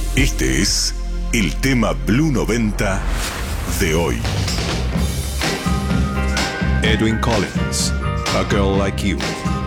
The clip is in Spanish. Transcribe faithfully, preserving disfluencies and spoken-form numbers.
Este es el tema Blue noventa de hoy. Edwyn Collins, A Girl Like You.